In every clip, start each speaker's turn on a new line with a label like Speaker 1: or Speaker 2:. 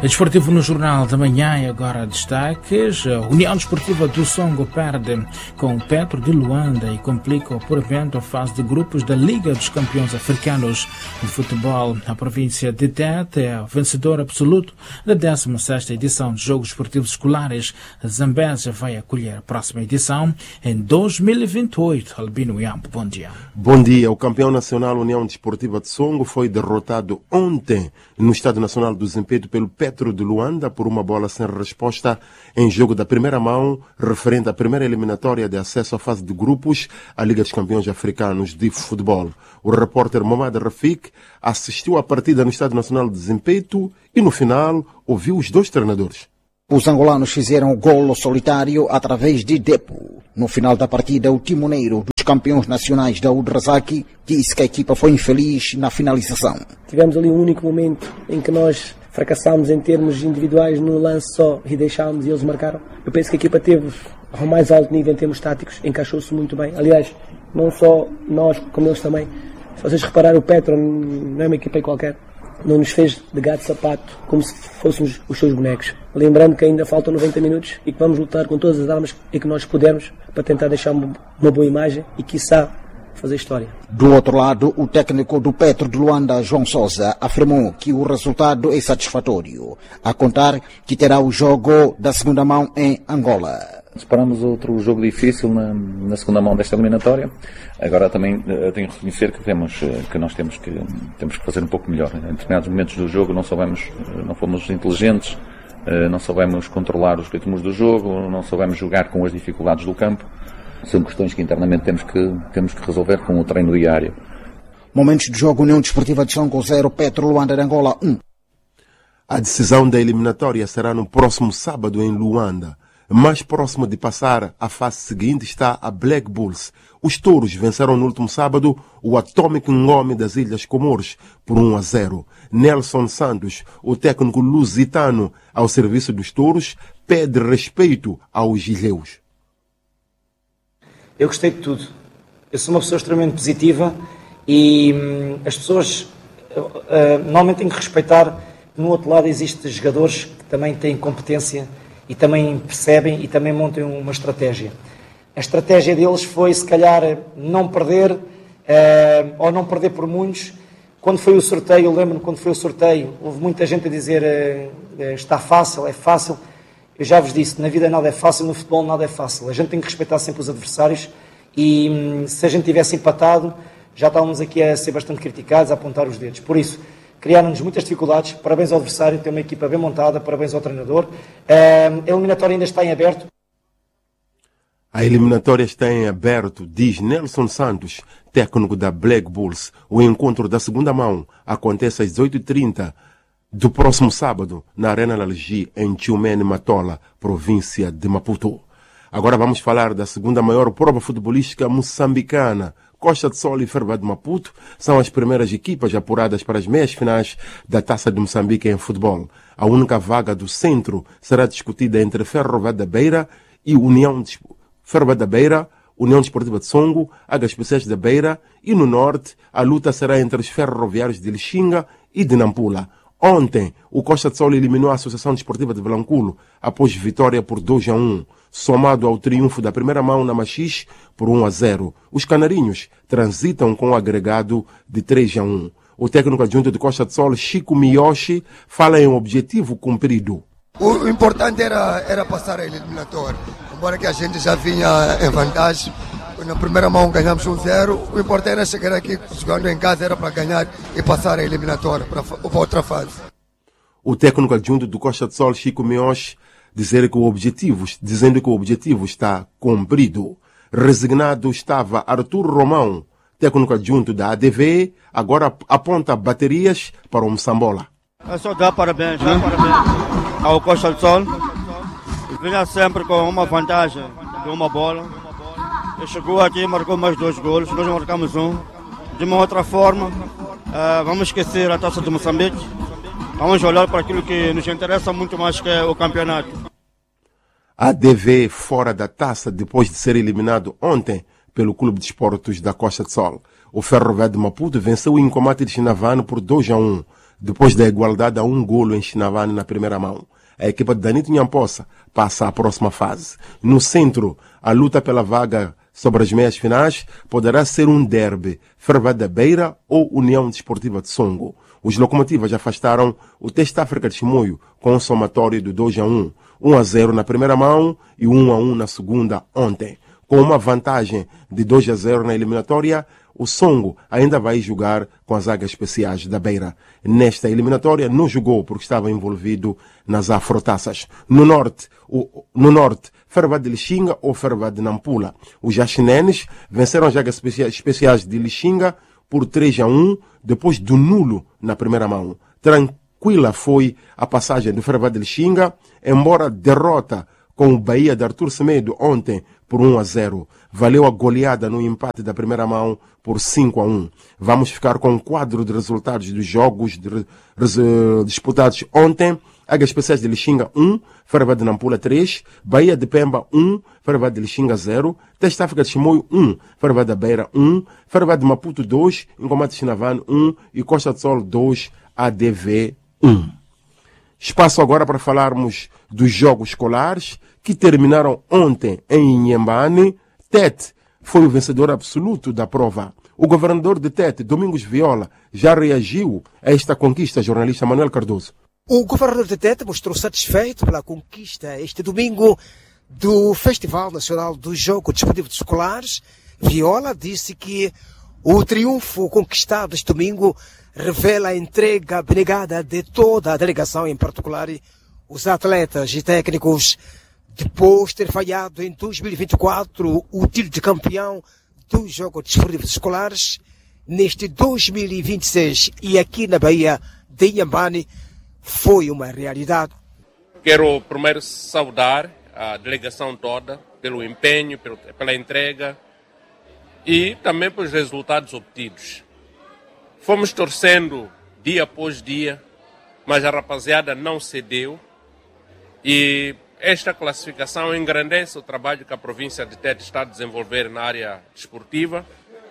Speaker 1: Desportivo no Jornal da Manhã e agora destaques. A União Desportiva do Songo perde com o Petro de Luanda e complica o apuramento à fase de grupos da Liga dos Campeões Africanos de Futebol. A província de Tete é o vencedor absoluto da 16ª edição de Jogos Esportivos Escolares. A Zambésia vai acolher a próxima edição em 2028. Albino Iampo, bom dia.
Speaker 2: Bom dia. O campeão nacional União Desportiva de Songo foi derrotado ontem no Estádio Nacional do Zimpeto pelo Petro de Luanda por uma bola sem resposta em jogo da primeira mão, referente à primeira eliminatória de acesso à fase de grupos à Liga dos Campeões Africanos de Futebol. O repórter Momad Rafik assistiu à partida no Estádio Nacional de Zimpeto e, no final, ouviu os dois treinadores.
Speaker 3: Os angolanos fizeram o golo solitário através de Depo. No final da partida, o timoneiro dos campeões nacionais da Udrazaki disse que a equipa foi infeliz na finalização.
Speaker 4: Tivemos ali um único momento em que nós fracassámos em termos individuais no lance só e deixámos e eles marcaram. Eu penso que a equipa teve ao mais alto nível em termos táticos, encaixou-se muito bem. Aliás, não só nós, como eles também. Se vocês repararem, o Petro não é uma equipa qualquer. Não nos fez de gato de sapato como se fôssemos os seus bonecos. Lembrando que ainda faltam 90 minutos e que vamos lutar com todas as armas e que nós pudermos para tentar deixar uma boa imagem e, quiçá, fazer história.
Speaker 3: Do outro lado, o técnico do Petro de Luanda, João Sousa, afirmou que o resultado é satisfatório, a contar que terá o jogo da segunda mão em Angola.
Speaker 5: Esperamos outro jogo difícil na segunda mão desta eliminatória. Agora também tenho que reconhecer que nós temos que fazer um pouco melhor. Em determinados momentos do jogo não fomos inteligentes, não soubemos controlar os ritmos do jogo, não soubemos jogar com as dificuldades do campo. São questões que internamente temos que resolver com o treino diário.
Speaker 3: Momentos de jogo: União Desportiva de Songo 0, Petro Luanda de Angola 1.
Speaker 2: A decisão da eliminatória será no próximo sábado em Luanda. Mais próximo de passar à fase seguinte está a Black Bulls. Os touros venceram no último sábado o Atomic Ngome das Ilhas Comores por 1-0. Nelson Santos, o técnico lusitano ao serviço dos touros, pede respeito aos ilhéus.
Speaker 6: Eu gostei de tudo. Eu sou uma pessoa extremamente positiva e as pessoas normalmente têm que respeitar que no outro lado existem jogadores que também têm competência e também percebem e também montam uma estratégia. A estratégia deles foi, se calhar, não perder ou não perder por muitos. Quando foi o sorteio, eu lembro-me quando foi o sorteio, houve muita gente a dizer está fácil, é fácil. Eu já vos disse, na vida nada é fácil, no futebol nada é fácil. A gente tem que respeitar sempre os adversários e se a gente tivesse empatado, já estávamos aqui a ser bastante criticados, a apontar os dedos. Por isso, criaram-nos muitas dificuldades. Parabéns ao adversário, tem uma equipa bem montada, parabéns ao treinador. A eliminatória ainda está em aberto.
Speaker 2: A eliminatória está em aberto, diz Nelson Santos, técnico da Black Bulls. O encontro da segunda mão acontece às 18h30 do próximo sábado, na Arena Lalgi, em Tchumene, Matola, província de Maputo. Agora vamos falar da segunda maior prova futebolística moçambicana. Costa de Sol e Ferva de Maputo são as primeiras equipas apuradas para as meias finais da Taça de Moçambique em futebol. A única vaga do centro será discutida entre Ferroviária da Beira e Ferroviária da Beira, União Desportiva de Songo, HSPCs da Beira, e no norte a luta será entre os ferroviários de Lixinga e de Nampula. Ontem, o Costa de Sol eliminou a Associação Desportiva de Vilanculo após vitória por 2-1, somado ao triunfo da primeira mão na Machis por 1-0. Os canarinhos transitam com o agregado de 3-1. O técnico adjunto de Costa de Sol, Chico Miyoshi, fala em um objetivo cumprido.
Speaker 7: O importante era passar a eliminatória, embora que a gente já vinha em vantagem. Na primeira mão ganhamos 1-0, o importante era chegar aqui jogando em casa, era para ganhar e passar a eliminatória para outra fase.
Speaker 2: O técnico adjunto do Costa de Sol, Chico Miyoshi, dizendo que o objetivo está cumprido. Resignado estava Arthur Romão, técnico adjunto da ADV, agora aponta baterias para o Moçambola.
Speaker 8: É só dar parabéns ao Costa de Sol. Vinha sempre com uma vantagem de uma bola. Ele chegou aqui e marcou mais 2 golos, nós marcamos 1. De uma outra forma, vamos esquecer a Taça de Moçambique. Vamos olhar para aquilo que nos interessa muito mais, que é o campeonato.
Speaker 2: A ADV fora da taça depois de ser eliminado ontem pelo Clube de Esportes da Costa de Sol. O Ferroviário de Maputo venceu o Incomate de Chinavano por 2-1. depois da igualdade a 1 golo em Chinavane na primeira mão. A equipa de Danito Nhamposa passa à próxima fase. No centro, a luta pela vaga sobre as meias finais poderá ser um derby, Ferroviária da Beira ou União Desportiva de Songo. Os Locomotivas afastaram o Teste África de Chimoio com um somatório de 2-1, 1-0 na primeira mão e 1-1 na segunda ontem. Com uma vantagem de 2-0 na eliminatória, o Songo ainda vai jogar com as Águias Especiais da Beira. Nesta eliminatória não jogou porque estava envolvido nas afrotaças. No norte, Ferroviária de Lixinga ou Ferroviária de Nampula. Os Jaxinenes venceram as Águias Especiais de Lixinga por 3-1, depois do nulo na primeira mão. Tranquila foi a passagem do Ferroviária de Lixinga, embora derrota com o Bahia de Artur Semedo ontem por 1-0. Valeu a goleada no empate da primeira mão por 5-1. Vamos ficar com um quadro de resultados dos jogos disputados ontem. Águias Especiais de Lixinga 1, Ferroviária de Nampula 3, Bahia de Pemba 1, Ferroviária de Lixinga 0, Teste África de Chimoio 1, Ferroviária da Beira 1, Ferroviária de Maputo 2, Ingomate Chinavane 1 e Costa do Sol 2, ADV 1. Espaço agora para falarmos dos jogos escolares que terminaram ontem em Inhambane. Tete foi o vencedor absoluto da prova. O governador de Tete, Domingos Viola, já reagiu a esta conquista, jornalista Manuel Cardoso.
Speaker 9: O governador de Tete mostrou satisfeito pela conquista este domingo do Festival Nacional do Jogo Desportivo de Escolares. Viola disse que o triunfo conquistado este domingo revela a entrega abnegada de toda a delegação, em particular os atletas e técnicos, depois de ter falhado em 2024 o título de campeão do Jogo Desportivo de Escolares. Neste 2026 e aqui na Bahia de Inhambane foi uma realidade.
Speaker 10: Quero primeiro saudar a delegação toda pelo empenho, pela entrega e também pelos resultados obtidos. Fomos torcendo dia após dia, mas a rapaziada não cedeu e esta classificação engrandece o trabalho que a província de Tete está a desenvolver na área desportiva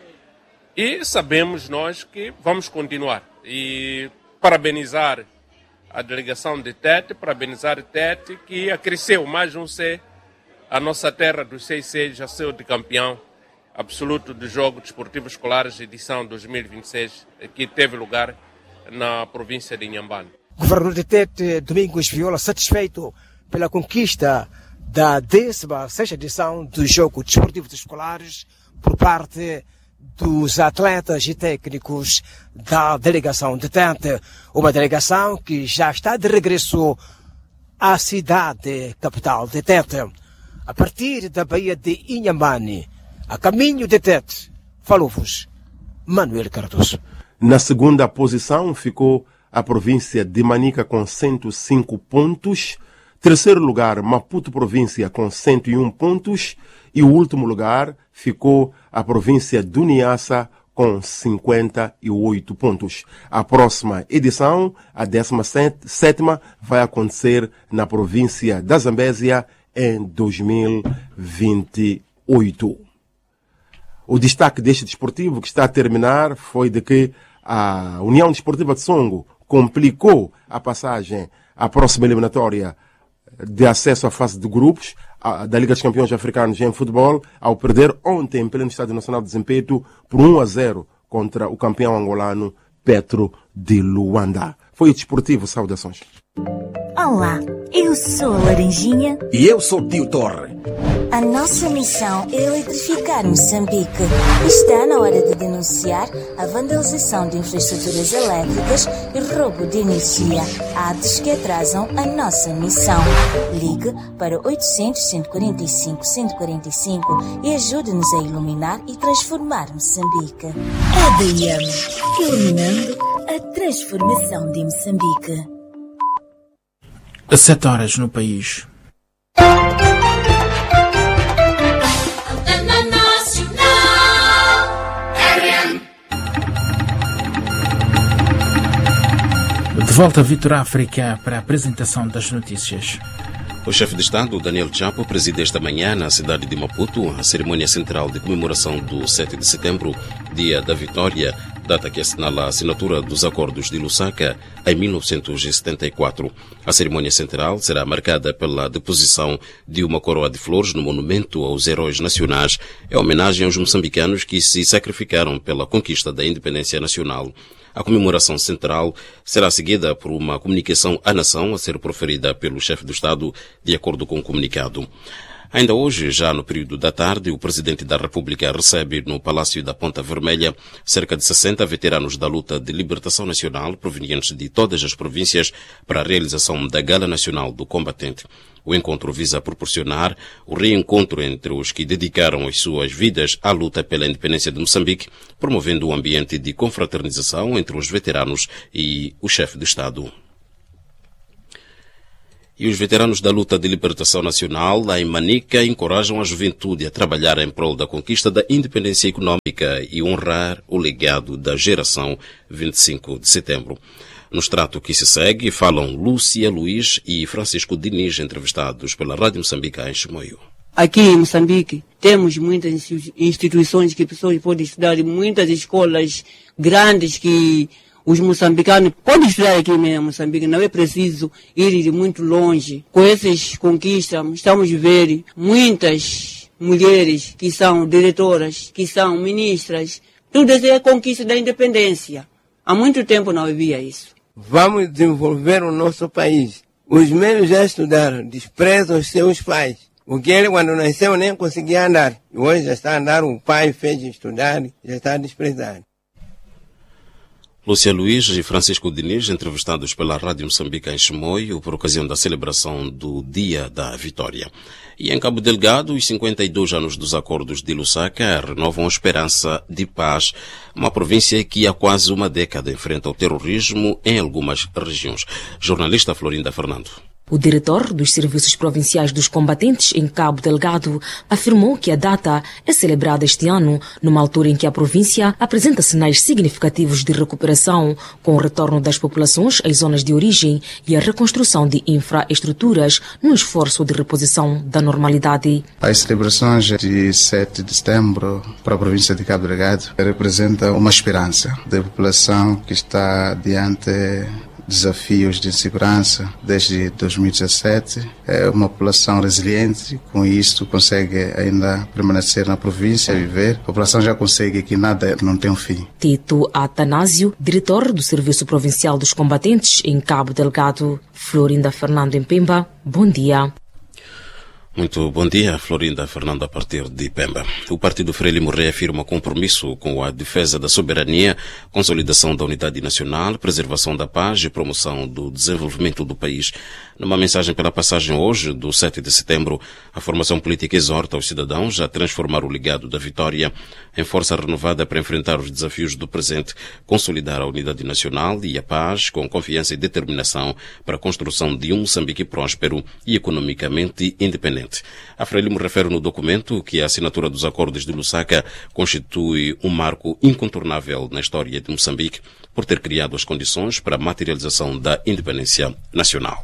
Speaker 10: e sabemos nós que vamos continuar. E parabenizar a delegação de Tete, parabenizar Tete, que acresceu mais um C, a nossa terra dos 6 já saiu de campeão absoluto do Jogo Desportivo Escolares, edição 2026, que teve lugar na província de Inhambane.
Speaker 9: O governador de Tete, Domingos Viola, satisfeito pela conquista da 16ª edição do Jogo Desportivo de Escolares por parte dos atletas e técnicos da delegação de Tete, uma delegação que já está de regresso à cidade capital de Tete. A partir da Baía de Inhambane, a caminho de Tete, falou-vos Manuel Cardoso.
Speaker 2: Na segunda posição ficou a província de Manica com 105 pontos. Terceiro lugar, Maputo província com 101 pontos. E o último lugar ficou a província do Niassa com 58 pontos. A próxima edição, a 17ª, vai acontecer na província da Zambésia em 2028. O destaque deste desportivo que está a terminar foi de que a União Desportiva de Songo complicou a passagem à próxima eliminatória de acesso à fase de grupos da Liga dos Campeões Africanos em futebol, ao perder ontem em pleno Estádio Nacional de Zimpeto por 1-0 contra o campeão angolano Petro de Luanda. Foi o desportivo. Saudações.
Speaker 11: Olá, eu sou a Laranjinha.
Speaker 12: E eu sou o Tio Torre.
Speaker 11: A nossa missão é eletrificar Moçambique. Está na hora de denunciar a vandalização de infraestruturas elétricas e roubo de energia, atos que atrasam a nossa missão. Ligue para 800-145-145 e ajude-nos a iluminar e transformar Moçambique. ADM, iluminando a transformação de Moçambique.
Speaker 1: 7 horas no país. De volta a Vitor África para a apresentação das notícias.
Speaker 13: O chefe de Estado, Daniel Chapo, preside esta manhã na cidade de Maputo a cerimônia central de comemoração do 7 de setembro, dia da vitória data que assinala a assinatura dos acordos de Lusaka em 1974. A cerimônia central será marcada pela deposição de uma coroa de flores no monumento aos heróis nacionais, em homenagem aos moçambicanos que se sacrificaram pela conquista da independência nacional. A comemoração central será seguida por uma comunicação à nação a ser proferida pelo chefe do Estado, de acordo com o comunicado. Ainda hoje, já no período da tarde, o Presidente da República recebe no Palácio da Ponta Vermelha cerca de 60 veteranos da luta de libertação nacional provenientes de todas as províncias para a realização da Gala Nacional do Combatente. O encontro visa proporcionar o reencontro entre os que dedicaram as suas vidas à luta pela independência de Moçambique, promovendo um ambiente de confraternização entre os veteranos e o chefe do Estado. E os veteranos da luta de libertação nacional, lá em Manica, encorajam a juventude a trabalhar em prol da conquista da independência econômica e honrar o legado da geração 25 de setembro. No extrato que se segue, falam Lúcia Luiz e Francisco Diniz, entrevistados pela Rádio Moçambique em Chimoio.
Speaker 12: Aqui em Moçambique temos muitas instituições que pessoas podem estudar, muitas escolas grandes que os moçambicanos podem estudar aqui em Moçambique, não é preciso ir de muito longe. Com essas conquistas, estamos a ver muitas mulheres que são diretoras, que são ministras. Tudo isso é a conquista da independência. Há muito tempo não havia isso.
Speaker 14: Vamos desenvolver o nosso país. Os meus já estudaram, desprezam os seus pais. Porque ele, quando nasceu, nem conseguia andar. E hoje já está a andar, o pai fez estudar, já está desprezado.
Speaker 13: Lúcia Luiz e Francisco Diniz, entrevistados pela Rádio Moçambique em Chimoio por ocasião da celebração do Dia da Vitória. E em Cabo Delgado, os 52 anos dos acordos de Lusaka renovam a esperança de paz, uma província que há quase uma década enfrenta o terrorismo em algumas regiões. Jornalista Florinda Fernando.
Speaker 15: O diretor dos Serviços Provinciais dos Combatentes em Cabo Delgado afirmou que a data é celebrada este ano, numa altura em que a província apresenta sinais significativos de recuperação, com o retorno das populações às zonas de origem e a reconstrução de infraestruturas no esforço de reposição da normalidade.
Speaker 16: As celebrações de 7 de setembro para a província de Cabo Delgado representam uma esperança da população que está diante desafios de insegurança desde 2017. É uma população resiliente, com isso consegue ainda permanecer na província, viver. A população já consegue que nada não tem um fim.
Speaker 15: Tito Atanásio, diretor do Serviço Provincial dos Combatentes em Cabo Delgado. Florinda Fernando em Pemba, bom dia.
Speaker 13: Muito bom dia, Florinda Fernando, a partir de Pemba. O Partido Frelimo reafirma compromisso com a defesa da soberania, consolidação da unidade nacional, preservação da paz e promoção do desenvolvimento do país. Numa mensagem pela passagem hoje, do 7 de setembro, a formação política exorta os cidadãos a transformar o legado da vitória em força renovada para enfrentar os desafios do presente, consolidar a unidade nacional e a paz com confiança e determinação para a construção de um Moçambique próspero e economicamente independente. A Frelimo refere no documento que a assinatura dos acordos de Lusaka constitui um marco incontornável na história de Moçambique por ter criado as condições para a materialização da independência nacional.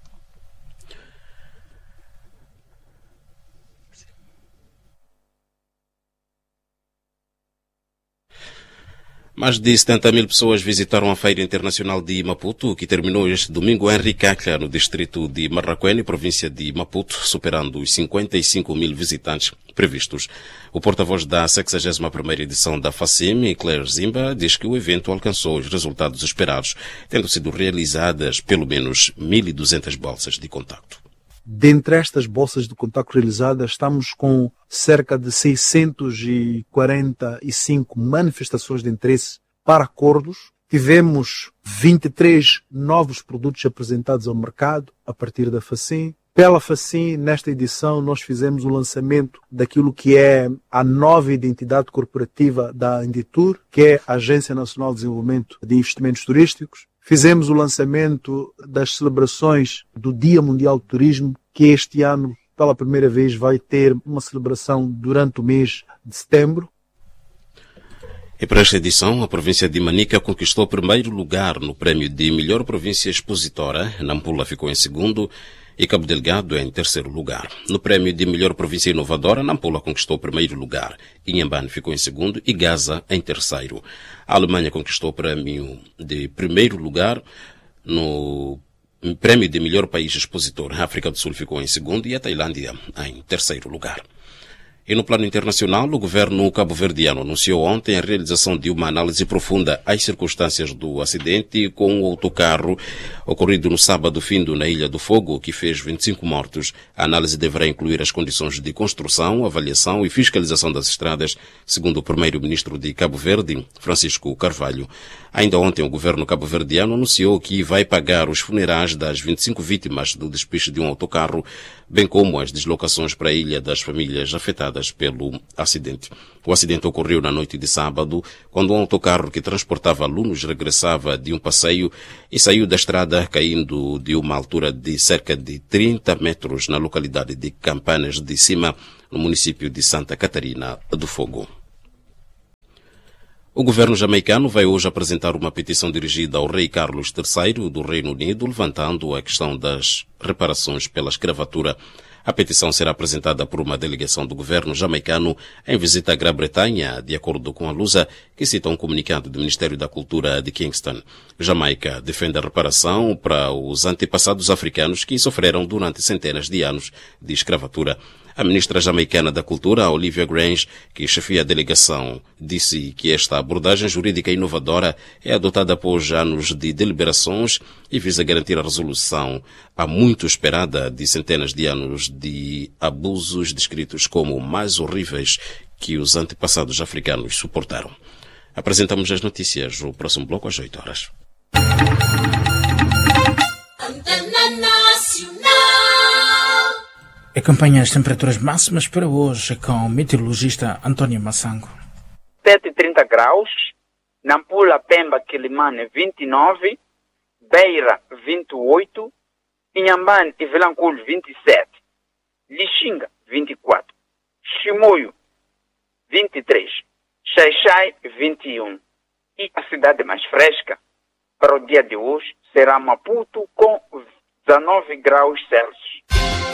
Speaker 13: Mais de 70 mil pessoas visitaram a Feira Internacional de Maputo, que terminou este domingo em Ricacla, no distrito de Marraquene, província de Maputo, superando os 55 mil visitantes previstos. O porta-voz da 61ª edição da FACIM, Claire Zimba, diz que o evento alcançou os resultados esperados, tendo sido realizadas pelo menos 1.200 bolsas de contacto.
Speaker 17: Dentre estas bolsas de contacto realizadas, estamos com cerca de 645 manifestações de interesse para acordos. Tivemos 23 novos produtos apresentados ao mercado a partir da FACIM. Pela FACIM, nesta edição, nós fizemos o lançamento daquilo que é a nova identidade corporativa da Inditur, que é a Agência Nacional de Desenvolvimento de Investimentos Turísticos. Fizemos o lançamento das celebrações do Dia Mundial do Turismo, que este ano, pela primeira vez, vai ter uma celebração durante o mês de setembro.
Speaker 13: E para esta edição, a província de Manica conquistou o primeiro lugar no prémio de melhor província expositora. Nampula ficou em segundo e Cabo Delgado em terceiro lugar. No prémio de melhor província inovadora, Nampula conquistou o primeiro lugar, Inhambane ficou em segundo e Gaza em terceiro. A Alemanha conquistou o prémio de primeiro lugar no prémio de melhor país expositor. A África do Sul ficou em segundo e a Tailândia em terceiro lugar. E no plano internacional, o governo cabo-verdiano anunciou ontem a realização de uma análise profunda às circunstâncias do acidente com o autocarro ocorrido no sábado findo na Ilha do Fogo, que fez 25 mortos. A análise deverá incluir as condições de construção, avaliação e fiscalização das estradas, segundo o primeiro-ministro de Cabo Verde, Francisco Carvalho. Ainda ontem, o governo cabo-verdiano anunciou que vai pagar os funerais das 25 vítimas do despiche de um autocarro, bem como as deslocações para a ilha das famílias afetadas pelo acidente. O acidente ocorreu na noite de sábado, quando um autocarro que transportava alunos regressava de um passeio e saiu da estrada caindo de uma altura de cerca de 30 metros na localidade de Campanas de Cima, no município de Santa Catarina do Fogo. O governo jamaicano vai hoje apresentar uma petição dirigida ao rei Carlos III do Reino Unido, levantando a questão das reparações pela escravatura. A petição será apresentada por uma delegação do governo jamaicano em visita à Grã-Bretanha, de acordo com a Lusa, que cita um comunicado do Ministério da Cultura de Kingston. Jamaica defende a reparação para os antepassados africanos que sofreram durante centenas de anos de escravatura. A ministra jamaicana da Cultura, Olivia Grange, que chefia a delegação, disse que esta abordagem jurídica inovadora é adotada após anos de deliberações e visa garantir a resolução há muito esperada de centenas de anos de abusos descritos como mais horríveis que os antepassados africanos suportaram. Apresentamos as notícias no próximo bloco às 8 horas.
Speaker 1: Acompanhe as temperaturas máximas para hoje com o meteorologista António Massango.
Speaker 18: 7,30 graus, Nampula, Pemba, Quilimane 29, Beira 28, Inhambane e Vilanculo 27, Lixinga 24, Chimoio 23, Xai-Xai 21 e a cidade mais fresca para o dia de hoje será Maputo com 19 graus Celsius.